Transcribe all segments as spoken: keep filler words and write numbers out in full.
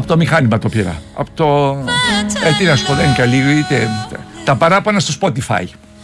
το μηχάνημα το πήρα. Από το... Ε, τι να σου πω, δεν είναι καλή, είτε... Τα παράπονα στο Spotify.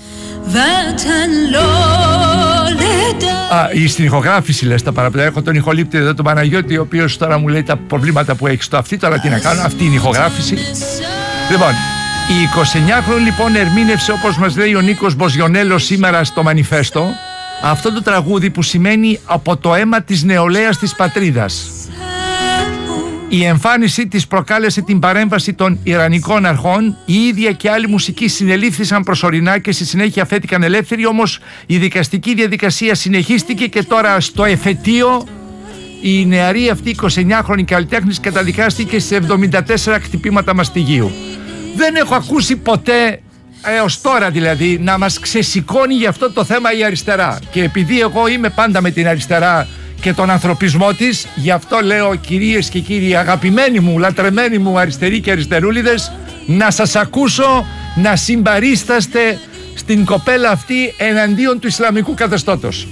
Α, η στην ηχογράφηση λες τα παράπονα. Έχω τον ηχολήπτη εδώ, τον Παναγιώτη, ο οποίος τώρα μου λέει τα προβλήματα που έχει στο αυτή. Τώρα τι να κάνω, αυτή είναι η ηχογράφηση. Λοιπόν, η εικοσιεννιάχρονη λοιπόν ερμήνευσε, όπως μας λέει ο Νίκος Μποζιονέλος σήμερα στο Μανιφέστο, αυτό το τραγούδι που σημαίνει «Από το αίμα της νεολαίας της πατρίδας». Η εμφάνισή της προκάλεσε την παρέμβαση των Ιρανικών αρχών. Η ίδια και άλλοι μουσικοί συνελήφθησαν προσωρινά και στη συνέχεια αφέθηκαν ελεύθεροι, όμως η δικαστική διαδικασία συνεχίστηκε και τώρα στο εφετείο η νεαρή αυτή εικοσιεννιάχρονη καλλιτέχνης καταδικάστηκε σε εβδομήντα τέσσερα χτυπήματα μαστιγίου. Δεν έχω ακούσει ποτέ, έως τώρα δηλαδή, να μας ξεσηκώνει για αυτό το θέμα η αριστερά. Και επειδή εγώ είμαι πάντα με την αριστερά και τον ανθρωπισμό της, γι' αυτό λέω, κυρίες και κύριοι, αγαπημένοι μου, λατρεμένοι μου αριστεροί και αριστερούλιδες, να σας ακούσω να συμπαρίσταστε στην κοπέλα αυτή εναντίον του Ισλαμικού καθεστώτος.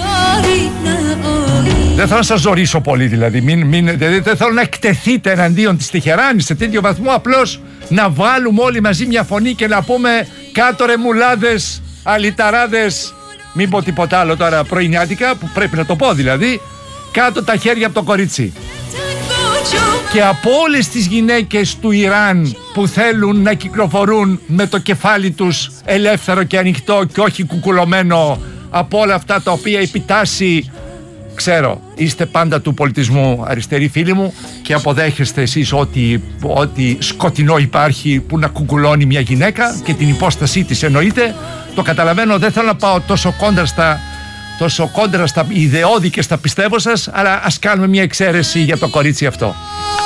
Δεν θέλω να σας ζωρίσω πολύ δηλαδή, μην, μην, δηλαδή δεν θέλω να εκτεθείτε εναντίον της Τεχεράνης σε τέτοιο βαθμό, απλώς να βάλουμε όλοι μαζί μια φωνή και να πούμε κάτω ρε μουλάδες, αλυταράδες, μην πω τίποτα άλλο τώρα πρωινιάτικα που πρέπει να το πω δηλαδή, κάτω τα χέρια από το κορίτσι. Και από όλες τις γυναίκες του Ιράν που θέλουν να κυκλοφορούν με το κεφάλι τους ελεύθερο και ανοιχτό και όχι κουκουλωμένο από όλα αυτά τα οποία επιτάσσει. Ξέρω, είστε πάντα του πολιτισμού αριστεροί φίλοι μου και αποδέχεστε εσείς ότι, ότι σκοτεινό υπάρχει που να κουκουλώνει μια γυναίκα και την υπόστασή της εννοείται. Το καταλαβαίνω, δεν θέλω να πάω τόσο κόντρα στα, τόσο κόντρα στα ιδεώδη και στα πιστεύω σας, αλλά ας κάνουμε μια εξαίρεση για το κορίτσι αυτό.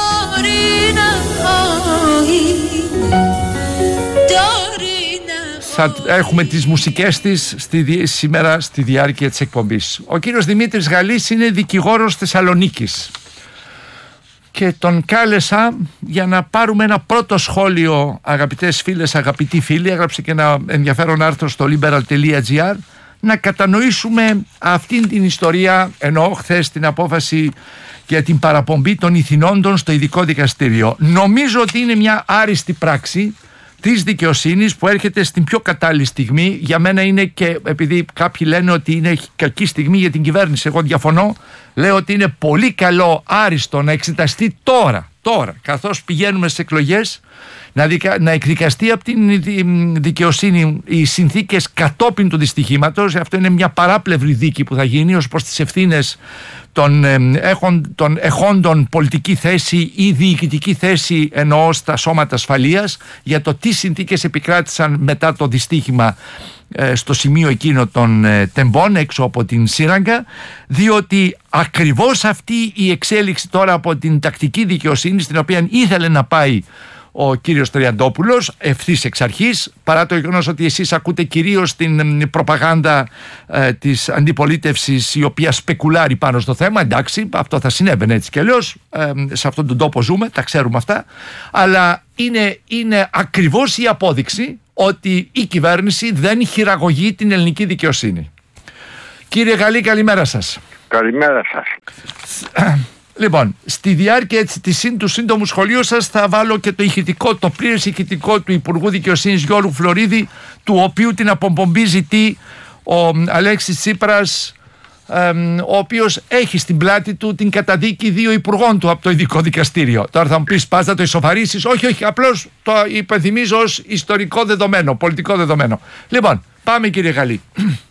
Θα έχουμε τις μουσικές της στη, σήμερα στη διάρκεια της εκπομπής. Ο κύριος Δημήτρης Γαλλής είναι δικηγόρος Θεσσαλονίκης και τον κάλεσα για να πάρουμε ένα πρώτο σχόλιο, αγαπητές φίλες, αγαπητοί φίλοι. Έγραψε και ένα ενδιαφέρον άρθρο στο liberal τελεία gr, να κατανοήσουμε αυτήν την ιστορία, ενώ χθες την απόφαση για την παραπομπή των ηθινόντων στο ειδικό δικαστήριο. Νομίζω ότι είναι μια άριστη πράξη της δικαιοσύνης που έρχεται στην πιο κατάλληλη στιγμή. Για μένα είναι, και επειδή κάποιοι λένε ότι είναι κακή στιγμή για την κυβέρνηση, εγώ διαφωνώ. Λέω ότι είναι πολύ καλό, άριστο να εξεταστεί τώρα, τώρα καθώς πηγαίνουμε στις εκλογές, να, δικα, να εκδικαστεί από την δικαιοσύνη οι συνθήκες κατόπιν του δυστυχήματος. Αυτό είναι μια παράπλευρη δίκη που θα γίνει ως προς τις ευθύνες των, ε, έχον, των εχόντων πολιτική θέση ή διοικητική θέση, εννοώ στα σώματα ασφαλείας, για το τι συνθήκες επικράτησαν μετά το δυστύχημα ε, στο σημείο εκείνο των ε, τεμπών έξω από την σύραγγα, διότι ακριβώς αυτή η εξέλιξη τώρα από την τακτική δικαιοσύνη, στην οποία ήθελε να πάει ο κύριος Τριαντόπουλος ευθύς εξ αρχής, παρά το γεγονός ότι εσείς ακούτε κυρίως την προπαγάνδα ε, της αντιπολίτευσης η οποία σπεκουλάρει πάνω στο θέμα. Εντάξει, αυτό θα συνέβαινε έτσι κι αλλιώς, ε, σε αυτόν τον τόπο ζούμε, τα ξέρουμε αυτά, αλλά είναι, είναι ακριβώς η απόδειξη ότι η κυβέρνηση δεν χειραγωγεί την ελληνική δικαιοσύνη. Κύριε Γαλλή, καλημέρα σας. Καλημέρα σας. Λοιπόν, στη διάρκεια της, του σύντομου σχολείου σας θα βάλω και το ηχητικό, το πλήρες ηχητικό του Υπουργού Δικαιοσύνης Γιώργου Φλωρίδη, του οποίου την αποπομπή ζητεί ο Αλέξης Τσίπρας, εμ, ο οποίος έχει στην πλάτη του την καταδίκη δύο υπουργών του από το ειδικό δικαστήριο. Τώρα θα μου πεις, πας να το ισοφαρίσεις? Όχι, όχι, απλώς το υπενθυμίζω ως ιστορικό δεδομένο, πολιτικό δεδομένο. Λοιπόν, πάμε κύριε Γαλλή.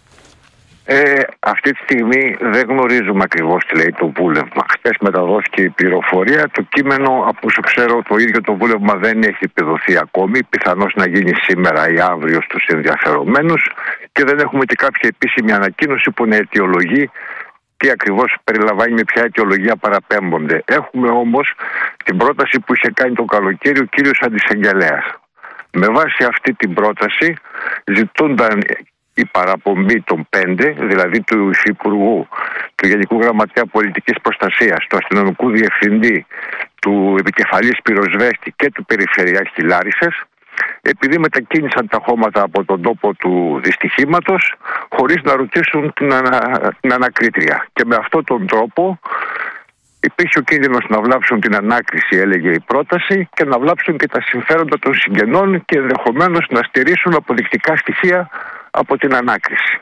Ε, αυτή τη στιγμή δεν γνωρίζουμε ακριβώς τι λέει το βούλευμα. Χθες μεταδόθηκε η πληροφορία. Το κείμενο, από όσο ξέρω, το ίδιο το βούλευμα δεν έχει επιδοθεί ακόμη. Πιθανώς να γίνει σήμερα ή αύριο στους ενδιαφερομένους. Και δεν έχουμε και κάποια επίσημη ανακοίνωση που να αιτιολογεί τι ακριβώς περιλαμβάνει, με ποια αιτιολογία παραπέμπονται. Έχουμε όμως την πρόταση που είχε κάνει το καλοκαίρι ο κύριος Αντισαγγελέας. Με βάση αυτή την πρόταση ζητούνταν η παραπομπή των πέντε, δηλαδή του Υφυπουργού, του Γενικού Γραμματέα Πολιτικής Προστασίας, του Αστυνομικού Διευθυντή, του Επικεφαλής Πυροσβέστη και του Περιφερειάρχη Λάρισσας, επειδή μετακίνησαν τα χώματα από τον τόπο του δυστυχήματος χωρίς να ρωτήσουν την, ανα, την ανακρίτρια. Και με αυτόν τον τρόπο Υπήρχε ο κίνδυνος να βλάψουν την ανάκριση, έλεγε η πρόταση, και να βλάψουν και τα συμφέροντα των συγγενών και ενδεχομένως να στηρίσουν αποδεικτικά στοιχεία από την ανάκριση.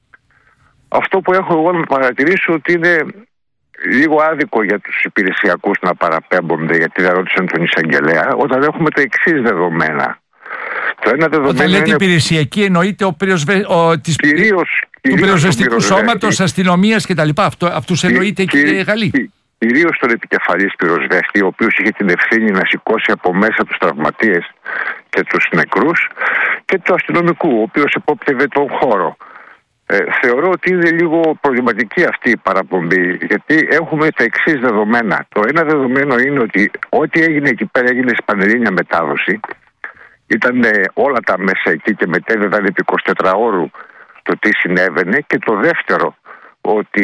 Αυτό που έχω εγώ να παρατηρήσω ότι είναι λίγο άδικο για τους υπηρεσιακούς να παραπέμπονται, γιατί δεν ρώτησαν τον εισαγγελέα, όταν έχουμε τα εξής δεδομένα. Το ένα δεδομένο. Όταν λέτε είναι... υπηρεσιακή, εννοείται ο πυροσβε... ο... της... κυρίως, του πυροσβεστικού σώματος, αστυνομίας κτλ. Αυτούς εννοείται, κύριε Γαλλή. Κυρίως τον επικεφαλής πυροσβέστη, ο οποίος είχε την ευθύνη να σηκώσει από μέσα τους τραυματίες και τους νεκρούς, και του αστυνομικού, ο οποίος επόπτευε τον χώρο. Ε, θεωρώ ότι είναι λίγο προβληματική αυτή η παραπομπή, γιατί έχουμε τα εξής δεδομένα. Το ένα δεδομένο είναι ότι ό,τι έγινε εκεί πέρα έγινε σπανερήνια μετάδοση. Ήταν ε, όλα τα μέσα εκεί και μετέδιδαν επί εικοσιτετράωρου το τι συνέβαινε. Και το δεύτερο, ότι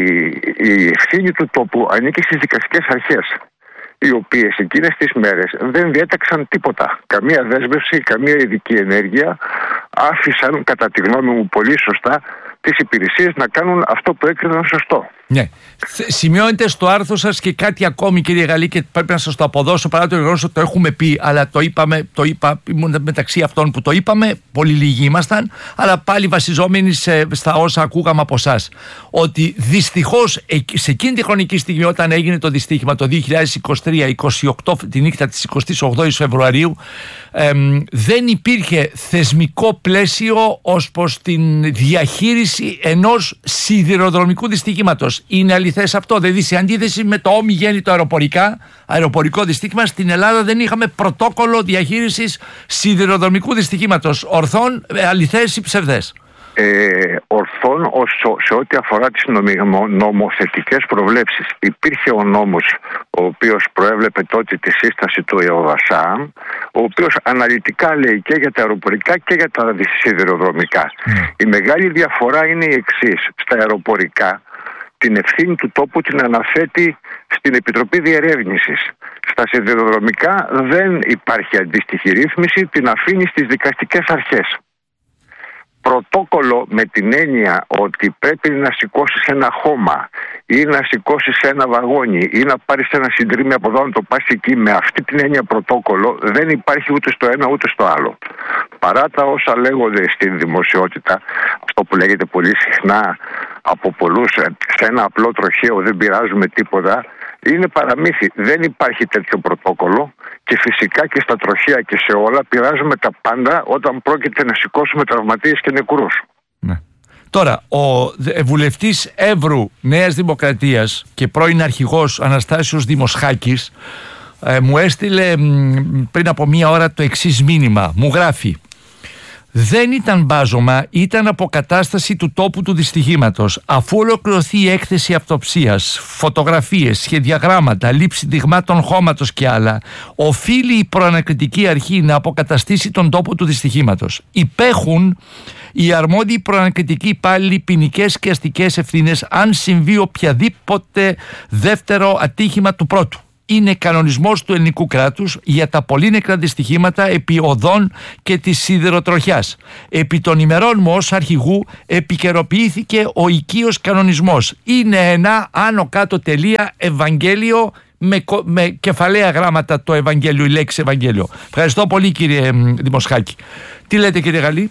η ευθύνη του τόπου ανήκει στις δικαστικές αρχές, οι οποίες εκείνες τις μέρες δεν διέταξαν τίποτα. Καμία δέσμευση, καμία ειδική ενέργεια. Άφησαν, κατά τη γνώμη μου πολύ σωστά, τις υπηρεσίες να κάνουν αυτό που έκριναν σωστό. Ναι. Σημειώνεται στο άρθρο σας και κάτι ακόμη, κύριε Γαλλή, και πρέπει να σας το αποδώσω, παρά το γεγονός ότι το έχουμε πει, αλλά το είπαμε, το είπα, ήμουν μεταξύ αυτών που το είπαμε, πολύ λίγοι ήμασταν, αλλά πάλι βασιζόμενοι σε, στα όσα ακούγαμε από εσάς, ότι δυστυχώς σε εκείνη τη χρονική στιγμή, όταν έγινε το δυστύχημα το δύο χιλιάδες είκοσι τρία είκοσι οκτώ, τη νύχτα της εικοστής ογδόης Φεβρουαρίου, εμ, δεν υπήρχε θεσμικό πλαίσιο ως προς την διαχείριση ενός σιδηροδρομικού δυστυχήματος. Είναι αληθές αυτό? Δηλαδή, σε αντίθεση με το ομιγέννητο αεροπορικά, αεροπορικό δυστύχημα, στην Ελλάδα δεν είχαμε πρωτόκολλο διαχείρισης σιδηροδρομικού δυστυχήματος. Ορθόν, αληθές ή ψευδές? Ε, ορθόν σε ό,τι αφορά τις νομοθετικές προβλέψεις. Υπήρχε ο νόμος ο οποίος προέβλεπε τότε τη σύσταση του ΕΟΔΑΣΑΜ, ο οποίος αναλυτικά λέει και για τα αεροπορικά και για τα σιδηροδρομικά. Mm. Η μεγάλη διαφορά είναι η εξής. Στα αεροπορικά την ευθύνη του τόπου την αναθέτει στην Επιτροπή Διερεύνησης. Στα σιδηροδρομικά δεν υπάρχει αντίστοιχη ρύθμιση, την αφήνει στις δικαστικές αρχές. Πρωτόκολλο με την έννοια ότι πρέπει να σηκώσεις ένα χώμα ή να σηκώσεις ένα βαγόνι ή να πάρεις ένα συντρίμι από εδώ να το πας εκεί, με αυτή την έννοια πρωτόκολλο δεν υπάρχει ούτε στο ένα ούτε στο άλλο. Παρά τα όσα λέγονται στην δημοσιότητα, αυτό που λέγεται πολύ συχνά από πολλούς, σε ένα απλό τροχαίο δεν πειράζουμε τίποτα, είναι παραμύθι. Δεν υπάρχει τέτοιο πρωτόκολλο και φυσικά και στα τροχαία και σε όλα πειράζουμε τα πάντα όταν πρόκειται να σηκώσουμε τραυματίες και νεκρούς. Ναι. Τώρα, ο βουλευτής Εύρου Νέας Δημοκρατίας και πρώην αρχηγός Αναστάσιος Δημοσχάκης ε, μου έστειλε μ, πριν από μία ώρα το εξής μήνυμα. Μου γράφει: δεν ήταν μπάζωμα, ήταν αποκατάσταση του τόπου του δυστυχήματος. Αφού ολοκληρωθεί η έκθεση αυτοψίας, φωτογραφίες, σχεδιαγράμματα, λήψη δειγμάτων χώματος και άλλα, οφείλει η προανακριτική αρχή να αποκαταστήσει τον τόπο του δυστυχήματος. Υπέχουν οι αρμόδιοι προανακριτικοί υπάλληλοι ποινικές και αστικές ευθύνες αν συμβεί οποιαδήποτε δεύτερο ατύχημα του πρώτου. Είναι κανονισμός του ελληνικού κράτους για τα πολύ νεκρά δυστυχήματα επί οδών και της σιδηροτροχιάς. Επί των ημερών μου ως αρχηγού επικαιροποιήθηκε ο οικείος κανονισμός. Είναι ένα άνω κάτω τελεία Ευαγγέλιο με, με κεφαλαία γράμματα το Ευαγγέλιο, η λέξη Ευαγγέλιο. Ευχαριστώ πολύ, κύριε Δημοσχάκη. Τι λέτε, κύριε Γαλλή?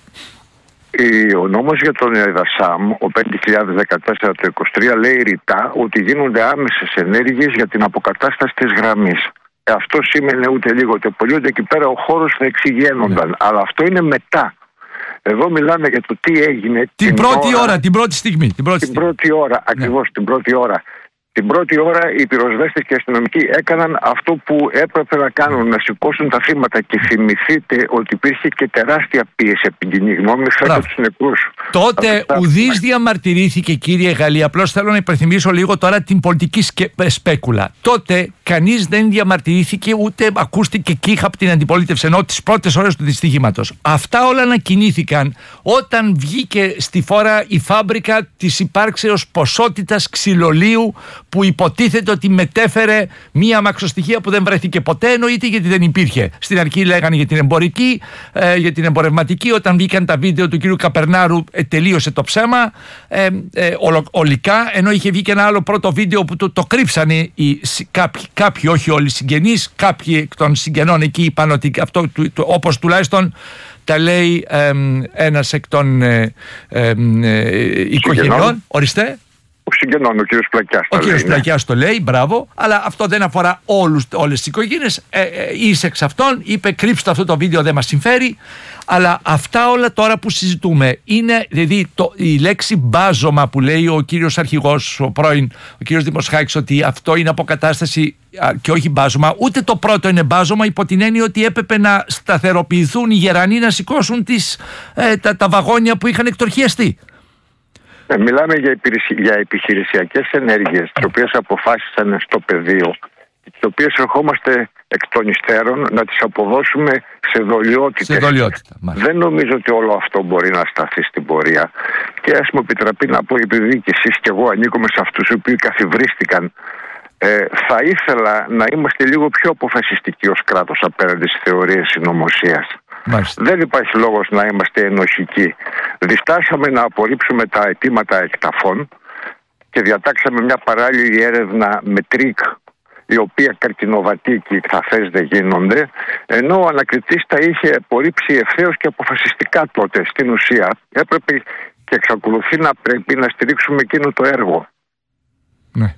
Ο νόμος για τον ΕΔΑΣΑΜ, ο πέντε χιλιάδες δεκατέσσερα του είκοσι τρία, λέει ρητά ότι γίνονται άμεσες ενέργειες για την αποκατάσταση της γραμμής. Αυτό σήμαινε ούτε λίγο ούτε πολύ ότι εκεί πέρα ο χώρος θα εξηγένονταν. Ναι. Αλλά αυτό είναι μετά. Εδώ μιλάμε για το τι έγινε την, την πρώτη ώρα, ώρα, την πρώτη στιγμή. Την πρώτη, την στιγμή. πρώτη ώρα, ακριβώς, ναι. την πρώτη ώρα. Την πρώτη ώρα οι πυροσβέστες και οι αστυνομικοί έκαναν αυτό που έπρεπε να κάνουν, να σηκώσουν τα θύματα. Και θυμηθείτε ότι υπήρχε και τεράστια πίεση από την κοινή γνώμη φέρτε τους νεκρούς. Τότε ουδής διαμαρτυρήθηκε, κύριε Γαλλή. Απλώς θέλω να υπενθυμίσω λίγο τώρα την πολιτική σκε... σπέκουλα. Τότε κανείς δεν διαμαρτυρήθηκε, ούτε ακούστηκε κύχα από την αντιπολίτευση, ενώ τις πρώτες ώρες του δυστυχήματος. Αυτά όλα ανακοινήθηκαν όταν βγήκε στη φόρα η φάμπρικα της υπάρξεως ποσότητας ξυλολίου που υποτίθεται ότι μετέφερε μία αμαξοστοιχεία που δεν βρέθηκε ποτέ, εννοείται γιατί δεν υπήρχε. Στην αρχή λέγανε για την εμπορική, ε, για την εμπορευματική. Όταν βγήκαν τα βίντεο του κ. Καπερνάρου, ε, τελείωσε το ψέμα ε, ε, ολο, ολικά, ενώ είχε βγει και ένα άλλο πρώτο βίντεο που το, το κρύψανε οι, κάποιοι, κάποιοι, όχι όλοι οι συγγενείς, κάποιοι εκ των συγγενών εκεί είπαν ότι αυτό, του, του, όπως τουλάχιστον τα λέει ε, ένας εκ των ε, ε, ε, οικογενειών. Ορίστε. Ο συγγενών, ο κύριος Πλακιάς. Ο κύριος Πλακιάς το λέει, μπράβο, αλλά αυτό δεν αφορά όλους, όλες τις οικογένειες. Ε, ε, είσαι εξ αυτών, είπε κρύψτε αυτό το βίντεο, δεν μας συμφέρει. Αλλά αυτά όλα τώρα που συζητούμε είναι, δηλαδή το, η λέξη μπάζωμα που λέει ο κύριος αρχηγός, ο πρώην, ο κύριος Δημοσχάκης, ότι αυτό είναι αποκατάσταση και όχι μπάζωμα. Ούτε το πρώτο είναι μπάζωμα, υπό την έννοια ότι έπρεπε να σταθεροποιηθούν οι γερανοί να σηκώσουν τις, ε, τα, τα βαγόνια που είχαν εκτορχιαστεί. Ε, μιλάμε για, για επιχειρησιακές ενέργειες, τις οποίες αποφάσισαν στο πεδίο, τις οποίες ερχόμαστε εκ των υστέρων να τις αποδώσουμε σε δολιότητες. Σε δολιότητα, δεν νομίζω ότι όλο αυτό μπορεί να σταθεί στην πορεία. Και ας μου επιτραπεί να πω, επειδή και εσείς και εγώ ανήκουμε σε αυτούς οι οποίοι καθιβρίστηκαν, ε, θα ήθελα να είμαστε λίγο πιο αποφασιστικοί ως κράτος απέναντι στις θεωρίες συνωμοσίας. Μάλιστα. Δεν υπάρχει λόγος να είμαστε ενοχικοί. Διστάσαμε να απορρίψουμε τα αιτήματα εκταφών και διατάξαμε μια παράλληλη έρευνα με τρίκ, η οποία καρκινοβατεί και οι εκταφές δεν γίνονται, ενώ ο ανακριτής τα είχε απορρίψει ευθέως και αποφασιστικά τότε. Στην ουσία έπρεπε και εξακολουθεί να πρέπει να στηρίξουμε εκείνο το έργο. Ναι.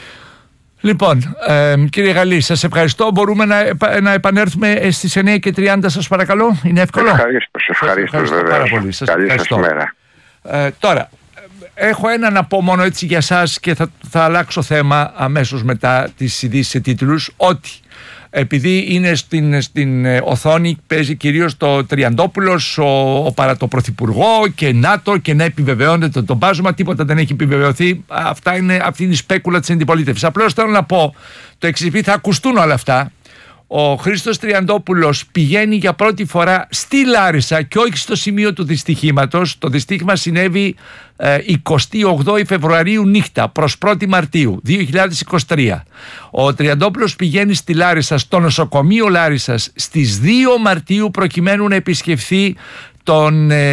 Λοιπόν, ε, κύριε Γαλλή, σας ευχαριστώ. Μπορούμε να, να επανέλθουμε στις εννιά και τριάντα, σας παρακαλώ. Είναι εύκολο? Ευχαρίστως, ευχαρίστως βέβαια. Πάρα πολύ. Σας Καλή σας μέρα. Ε, τώρα, έχω ένα να πω μόνο έτσι για σας και θα, θα αλλάξω θέμα αμέσως μετά τις ειδήσεις σε τίτλους, ότι επειδή είναι στην, στην οθόνη παίζει κυρίως το Τριαντόπουλος, ο, ο παρατοπρωθυπουργό και ΝΑΤΟ και να επιβεβαιώνεται το, το μπάζωμα, τίποτα δεν έχει επιβεβαιωθεί. Αυτά είναι, αυτή είναι η σπέκουλα της αντιπολίτευσης. Απλώς θέλω να πω το εξής, θα ακουστούν όλα αυτά. Ο Χρήστος Τριαντόπουλος πηγαίνει για πρώτη φορά στη Λάρισα και όχι στο σημείο του δυστυχήματος. Το δυστύχημα συνέβη ε, εικοστή όγδοη Φεβρουαρίου νύχτα προς πρώτη Μαρτίου δύο χιλιάδες είκοσι τρία. Ο Τριαντόπουλος πηγαίνει στη Λάρισα, στο νοσοκομείο Λάρισας στις δύο Μαρτίου προκειμένου να επισκεφθεί τον, ε,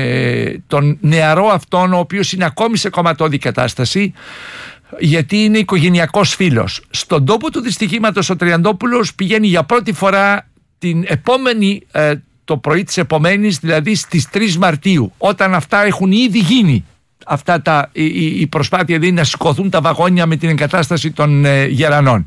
ε, τον νεαρό αυτόν, ο οποίος είναι ακόμη σε κομματώδη κατάσταση, γιατί είναι οικογενειακός φίλος. Στον τόπο του δυστυχήματος ο Τριαντόπουλος πηγαίνει για πρώτη φορά την επόμενη, ε, το πρωί της επομένης, δηλαδή στις τρεις Μαρτίου, όταν αυτά έχουν ήδη γίνει. Αυτά τα, η, η προσπάθεια δηλαδή να σηκωθούν τα βαγόνια με την εγκατάσταση των ε, γερανών.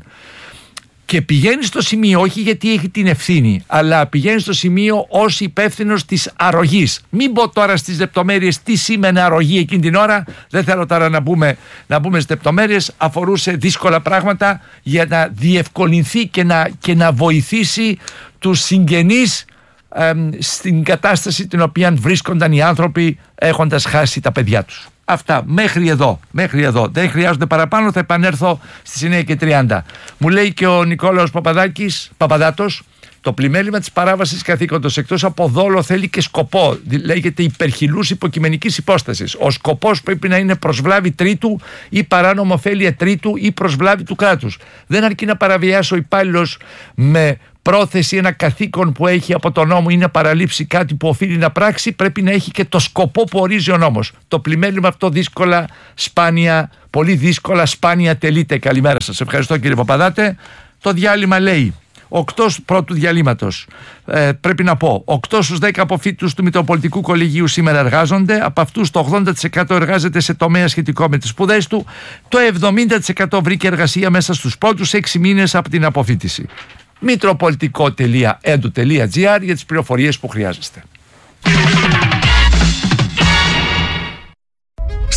Και πηγαίνει στο σημείο όχι γιατί έχει την ευθύνη, αλλά πηγαίνει στο σημείο ως υπεύθυνος της αρρωγής. Μην πω τώρα στις λεπτομέρειες τι σήμαινε αρρωγή εκείνη την ώρα, δεν θέλω τώρα να μπούμε, να μπούμε στις λεπτομέρειες, αφορούσε δύσκολα πράγματα για να διευκολυνθεί και να, και να βοηθήσει τους συγγενείς ε, στην κατάσταση την οποία βρίσκονταν οι άνθρωποι έχοντας χάσει τα παιδιά τους. Αυτά μέχρι εδώ, μέχρι εδώ. Δεν χρειάζονται παραπάνω, θα επανέλθω στις εννιά και τριάντα. Μου λέει και ο Νικόλαος Παπαδάκης, Παπαδάτος, το πλημέλημα της παράβασης καθήκοντος εκτός από δόλο θέλει και σκοπό. Λέγεται υπερχιλούς υποκειμενικής υπόστασης. Ο σκοπός πρέπει να είναι προσβλάβη τρίτου ή παράνομο ωφέλεια τρίτου ή προσβλάβη του κράτους. Δεν αρκεί να παραβιάσει ο υπάλληλος με πρόθεση ένα καθήκον που έχει από τον νόμο ή να παραλείψει κάτι που οφείλει να πράξει, πρέπει να έχει και το σκοπό που ορίζει ο νόμος. Το πλημέλημα αυτό δύσκολα, σπάνια, πολύ δύσκολα, σπάνια τελείται. Καλημέρα σας. Ευχαριστώ κύριε Παπαδάτε. Το διάλειμμα λέει οκτώ πρώτου διαλύματος. Ε, πρέπει να πω, οκτώ στους δέκα αποφύτους του Μητροπολιτικού Κολεγίου σήμερα εργάζονται. Από αυτούς το ογδόντα τοις εκατό εργάζεται σε τομέα σχετικό με τις σπουδές του. Το εβδομήντα τοις εκατό βρήκε εργασία μέσα στους πρώτους έξι μήνες από την αποφύτιση. μητροπολιτικό τελεία e d u τελεία g r για τις πληροφορίες που χρειάζεστε.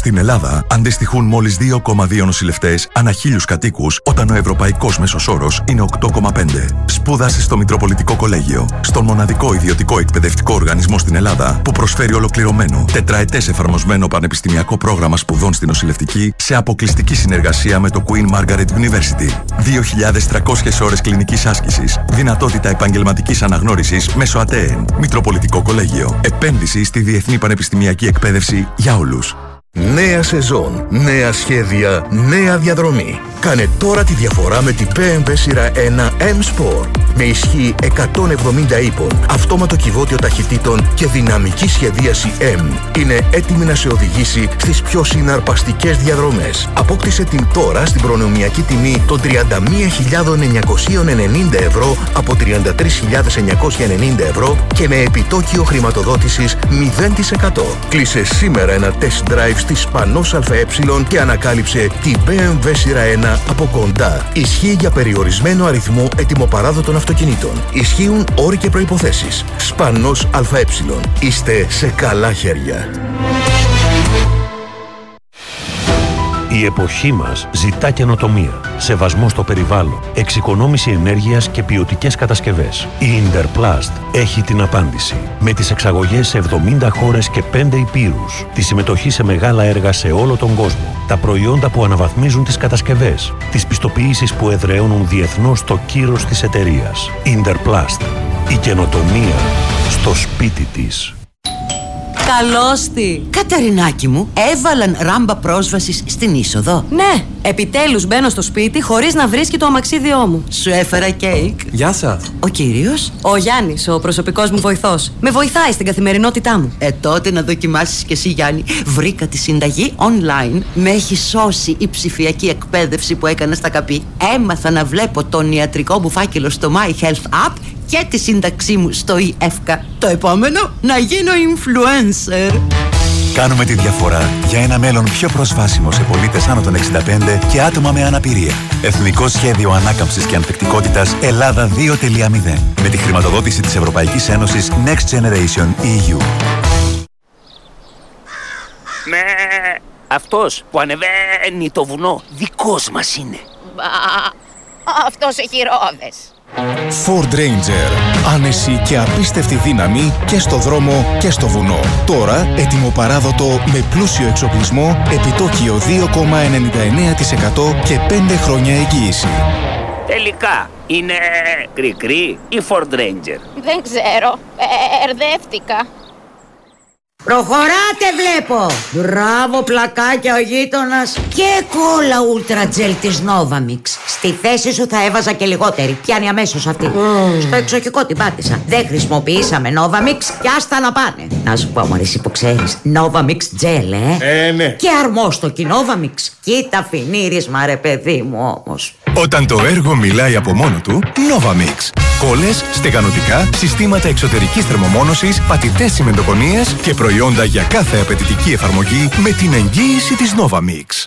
Στην Ελλάδα αντιστοιχούν μόλις δύο κόμμα δύο νοσηλευτές ανά χίλιους κατοίκους, όταν ο ευρωπαϊκός μέσος όρος είναι οκτώ κόμμα πέντε. Σπούδασε στο Μητροπολιτικό Κολέγιο, στον μοναδικό ιδιωτικό εκπαιδευτικό οργανισμό στην Ελλάδα που προσφέρει ολοκληρωμένο, τετραετές εφαρμοσμένο πανεπιστημιακό πρόγραμμα σπουδών στη νοσηλευτική σε αποκλειστική συνεργασία με το Queen Margaret University. δύο χιλιάδες τριακόσιες ώρες κλινικής άσκησης, δυνατότητα επαγγελματικής αναγνώρισης μέσω ΑΤΕΕΝ. Μητροπολιτικό Κολέγιο. Επένδυση στη διεθνή πανεπιστημιακή εκπαίδευση για όλους. Νέα σεζόν, νέα σχέδια, νέα διαδρομή. Κάνε τώρα τη διαφορά με την μπι εμ ντάμπλιου σειρά ένα M-Sport. Με ισχύ εκατόν εβδομήντα ύπων, αυτόματο κυβότιο ταχυτήτων και δυναμική σχεδίαση M. Είναι έτοιμη να σε οδηγήσει στις πιο συναρπαστικές διαδρομές. Απόκτησε την τώρα στην προνομιακή τιμή των τριάντα μία χιλιάδες εννιακόσια ενενήντα ευρώ από τριάντα τρεις χιλιάδες εννιακόσια ενενήντα ευρώ και με επιτόκιο χρηματοδότησης μηδέν τοις εκατό. Κλείσε σήμερα ένα test drive στη Σπανός ΑΕ και ανακάλυψε την μπι εμ ντάμπλιου σειρά ένα από κοντά. Ισχύει για περιορισμένο αριθμό ετοιμοπαράδοτων αυτοκινήτων. Ισχύουν όροι και προϋποθέσεις. Σπανός ΑΕ. Είστε σε καλά χέρια. Η εποχή μας ζητά καινοτομία, σεβασμό στο περιβάλλον, εξοικονόμηση ενέργειας και ποιοτικές κατασκευές. Η Interplast έχει την απάντηση. Με τις εξαγωγές σε εβδομήντα χώρες και πέντε υπήρους, τη συμμετοχή σε μεγάλα έργα σε όλο τον κόσμο, τα προϊόντα που αναβαθμίζουν τις κατασκευές, τις πιστοποιήσεις που εδραιώνουν διεθνώς το κύρος της εταιρείας. Interplast. Η καινοτομία στο σπίτι της. Καλώς τη! Καταρινάκι μου, έβαλαν ράμπα πρόσβασης στην είσοδο. Ναι, επιτέλους μπαίνω στο σπίτι χωρίς να βρίσκει το αμαξίδιό μου. Σου έφερα κέικ. Γεια σας. Ο κύριος? Ο Γιάννης, ο προσωπικός μου βοηθός. Με βοηθάει στην καθημερινότητά μου. Ε, τότε να δοκιμάσεις κι εσύ, Γιάννη. Βρήκα τη συνταγή online. Με έχει σώσει η ψηφιακή εκπαίδευση που έκανα στα ΚΑΠΗ. Έμαθα να βλέπω τον ιατρικό μου φάκελο στο My Health App και τη σύνταξή μου στο ΙΕΦΚΑ. Το επόμενο, να γίνω influencer. Κάνουμε τη διαφορά για ένα μέλλον πιο προσβάσιμο σε πολίτες άνω των εξήντα πέντε και άτομα με αναπηρία. Εθνικό Σχέδιο Ανάκαμψης και Ανθεκτικότητας Ελλάδα δύο τελεία μηδέν. Με τη χρηματοδότηση της Ευρωπαϊκής Ένωσης Next Generation ι γιου. Με αυτός που ανεβαίνει το βουνό δικός μας είναι. Μπα, αυτός έχει ρόδες. Ford Ranger. Άνεση και απίστευτη δύναμη και στο δρόμο και στο βουνό. Τώρα ετοιμοπαράδοτο με πλούσιο εξοπλισμό, επιτόκιο δύο κόμμα ενενήντα εννέα τοις εκατό και πέντε χρόνια εγγύηση. Τελικά είναι κρικρί ή Ford Ranger? Δεν ξέρω, ερδεύτηκα. Προχωράτε βλέπω! Μπράβο πλακάκια ο γείτονας. Και κόλλα Ultra Gel της Novamix. Στη θέση σου θα έβαζα και λιγότερη. Πιάνει αμέσως αυτή. mm. Στο εξοχικό την πάτησα. Δεν χρησιμοποιήσαμε Novamix και άστα να πάνε. Να σου πω μωρή, εσύ που ξέρεις, Novamix Gel, ε Ε ναι. Και αρμόστοκι Novamix. Κοίτα φινίρισμα ρε παιδί μου όμως. Όταν το έργο μιλάει από μόνο του, Novamix. Κόλλες, στεγανοτικά, συστήματα εξωτερικής θερμομόνωσης, πατητές τσιμεντοκονίες και προϊόντα για κάθε απαιτητική εφαρμογή με την εγγύηση της Novamix.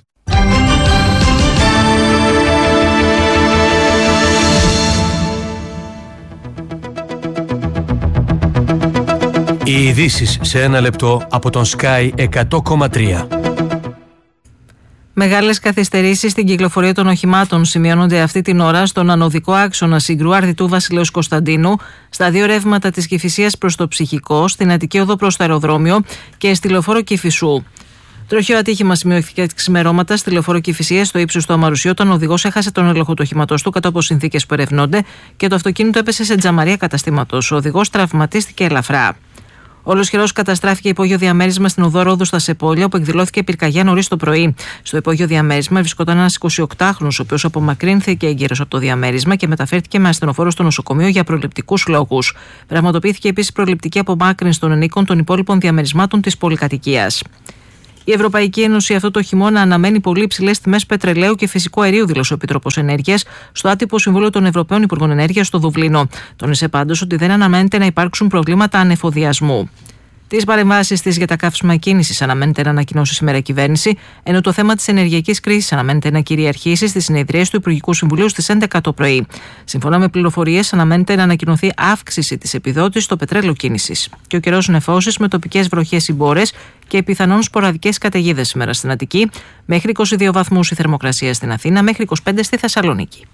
Οι ειδήσεις σε ένα λεπτό από τον Sky εκατό κόμμα τρία. Μεγάλες καθυστερήσεις στην κυκλοφορία των οχημάτων σημειώνονται αυτή την ώρα στον ανωδικό άξονα Συγκρού Αρδιτού Βασιλέως Κωνσταντίνου, στα δύο ρεύματα της Κηφισίας προς το Ψυχικό, στην Αττική Οδό προς το αεροδρόμιο και στη λεωφόρο Κηφισού. Τροχαίο ατύχημα σημειώθηκε ξημερώματα στη λεωφόρο Κηφισίας στο ύψος του Αμαρουσίου, όταν ο οδηγός έχασε τον έλεγχο του οχήματός του κάτω από συνθήκες που ερευνώνται και το αυτοκίνητο έπεσε σε τζαμαρία καταστήματος. Ο οδηγός τραυματίστηκε ελαφρά. Ολοσχερός καταστράφηκε υπόγειο διαμέρισμα στην οδό Ρόδου στα Σεπόλια, όπου εκδηλώθηκε πυρκαγιά νωρίς το πρωί. Στο υπόγειο διαμέρισμα βρισκόταν ένας εικοσιοκτάχρονος, ο οποίος απομακρύνθηκε εγκαίρος από το διαμέρισμα και μεταφέρθηκε με ασθενοφόρο στο νοσοκομείο για προληπτικούς λόγους. Πραγματοποιήθηκε επίσης προληπτική απομάκρυνση των ενίκων των υπόλοιπων διαμερισμάτων της πολυκατοικίας. Η Ευρωπαϊκή Ένωση αυτό το χειμώνα αναμένει πολύ υψηλές τιμές πετρελαίου και φυσικού αερίου, δήλωσε ο Επίτροπος Ενέργειας στο άτυπο Συμβούλιο των Ευρωπαίων Υπουργών Ενέργειας στο Δουβλίνο. Τόνισε πάντως ότι δεν αναμένεται να υπάρξουν προβλήματα ανεφοδιασμού. Τις παρεμβάσεις της για τα καύσιμα κίνησης αναμένεται να ανακοινώσει σήμερα η κυβέρνηση, ενώ το θέμα της ενεργειακής κρίσης αναμένεται να κυριαρχήσει στις συνεδρίες του Υπουργικού Συμβουλίου στις έντεκα το πρωί. Σύμφωνα με πληροφορίες, αναμένεται να ανακοινωθεί αύξηση της επιδότησης στο πετρέλαιο κίνησης. Και ο καιρός νεφώσεις με τοπικές βροχές ή μπόρες και πιθανόν σποραδικές καταιγίδες σήμερα στην Αττική, μέχρι είκοσι δύο βαθμούς η θερμοκρασία στην Αθήνα, μέχρι είκοσι πέντε στη Θεσσαλονίκη.